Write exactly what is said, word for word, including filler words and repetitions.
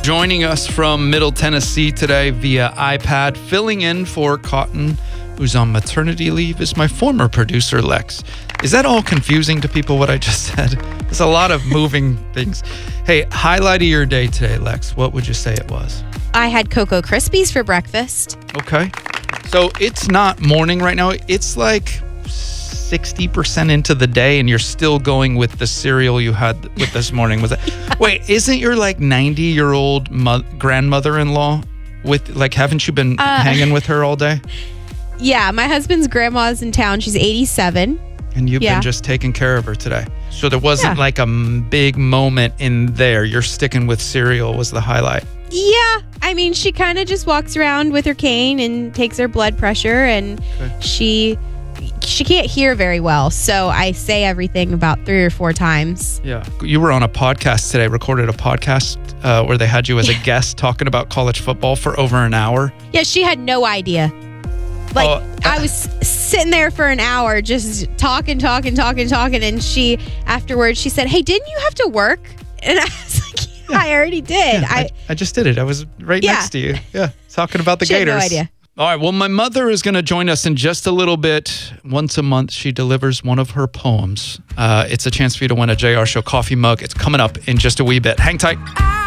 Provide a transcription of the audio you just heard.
Joining us from Middle Tennessee today via iPad, filling in for Cotton, who's on maternity leave, is my former producer, Lex. Is that all confusing to people, what I just said? There's a lot of moving things. Hey, highlight of your day today, Lex. What would you say it was? I had Cocoa Krispies for breakfast. Okay. So it's not morning right now. It's like sixty percent into the day, and you're still going with the cereal you had with this morning. Was it? Yeah. Wait, isn't your like ninety-year-old mo- grandmother-in-law with, like, haven't you been uh, hanging with her all day? Yeah, my husband's grandma's in town. She's eighty-seven. And you've yeah. been just taking care of her today. So there wasn't yeah. like a m- big moment in there. You're sticking with cereal was the highlight. Yeah. I mean, she kind of just walks around with her cane and takes her blood pressure, and okay. she she can't hear very well. So I say everything about three or four times. Yeah. You were on a podcast today, recorded a podcast uh, where they had you as a guest talking about college football for over an hour. Yeah, she had no idea. Like, oh, uh, I was sitting there for an hour just talking, talking, talking, talking. And she, afterwards, she said, hey, didn't you have to work? And I was like, yeah, yeah. I already did. Yeah, I, I I just did it. I was right yeah. next to you. Yeah, talking about the she Gators. Had no idea. All right, well, my mother is going to join us in just a little bit. Once a month, she delivers one of her poems. Uh, it's a chance for you to win a J R Show coffee mug. It's coming up in just a wee bit. Hang tight.